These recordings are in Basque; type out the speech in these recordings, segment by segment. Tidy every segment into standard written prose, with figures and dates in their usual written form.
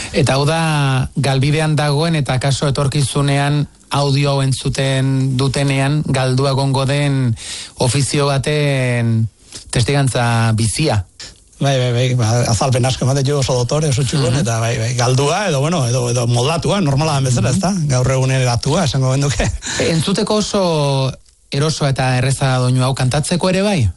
Eta hau da, galbidean dagoen eta kaso etorkizunean audio hau entzuten dutenean galdua gongo den ofizio baten testigantza bizia. Bai, azalpen asko ematen jo oso dotore, oso txulon, eta galdua, edo moldatua, normala den bezala, ez da? Gaur egunen eratua, esango benduke. Entzuteko oso erosoa eta erreza doinu hau kantatzeko ere bai?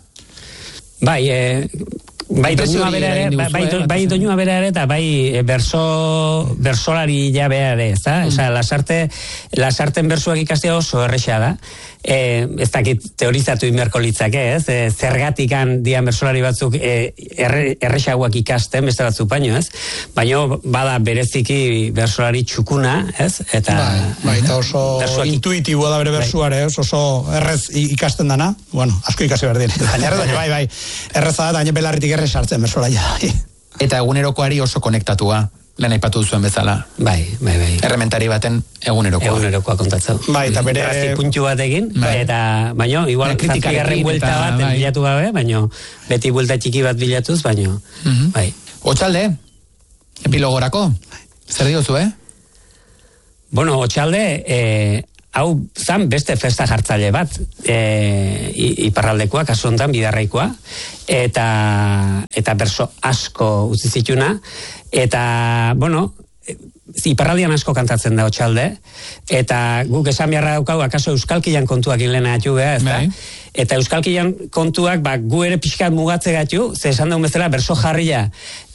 Bai, doinua bera ere, eta bai bersolari ja bera ere, ez da? Lasarten bersuak ikastea oso erresa da. Ez dakit teorizatu inberko litzake, ez? Zergatikan dian bersolari batzuk erresagoak ikasten, beste batzuk baino, ez? Baina bada bereziki bersolari txukuna, ez? Eta eta oso intuitiboa da bere bersuare, oso errez ikasten dana. Bueno, asko ikasi berdin. Bai, erreza da, baina belarritik errez hartzen bersolaia. Eta egunerokoari oso konektatua. Lehen aipatu duzuen bezala. Bai. Errementari baten egunerokoa. Egunerokoa kontatzen. Bai, eta bere... Errazti puntu bat egin, baina, igual, zazpigarren buelta bat bilatu gabe, baina, beti buelta txiki bat bilatuz, baina, bai. Otxalde, epilogorako, zer diozu, Bueno, Otxalde, hau zan beste festa jartzaile bat, iparraldekoa, kasu honetan, bidarraikoa, eta berso asko utzi zituna, eta, bueno, iparraldian asko kantatzen da Otxalde, eta guk esan beharra daukagu, akaso euskalkian kontuak inlena atu beha, ez da? Eta euskalkian kontuak, gu ere pixkat mugatze gatu, ze esan daun bezala, berso jarria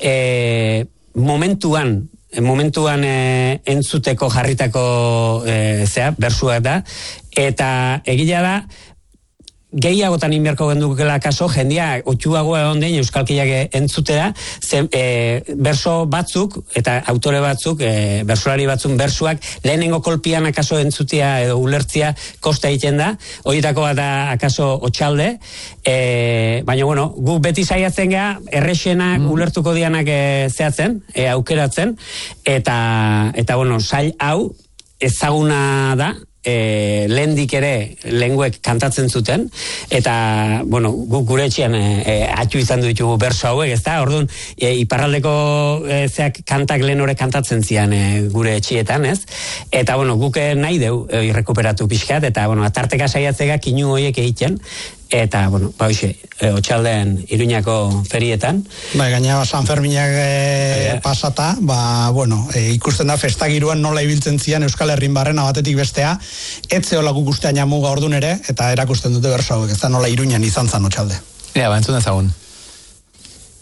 momentuan entzuteko jarritako bersuak da, eta egila da, gehiagotan inberko gendukela kaso, jendia otxuagoa egon den euskalkiak entzutera, berso batzuk, eta autore batzuk, bersolari batzuk, bersuak, lehenengo kolpian akaso entzutia edo ulertzia kosta egiten da, horietako bat da akaso Otxalde, baina, bueno, gu beti saiatzen gea, errexenak ulertuko dianak zehatzen, aukeratzen, eta, bueno, sail hau ezaguna da, lehendik ere lenguek kantatzen zuten, eta, bueno, gure etxean atxu izan ditugu berso hauek, ez da? Orduan, iparraldeko zeak kantak lehen hori kantatzen zian gure etxietan, ez? Eta, bueno, guk nahi deu irrekuperatu pixkat, eta, bueno, atarteka saiatzega kinu horiek egiten, eta, bueno, Otxaldean Iruñako ferietan. Gaina San Ferminak pasata, bueno, ikusten da festagiruan nola ibiltzen zian Euskal Herrin barrena batetik bestea, etze hola guk ustean jamuga ordun ere, eta erakusten dute berso hauek, ez da nola Iruñan izan zan Otxalde. Entzun ezagun.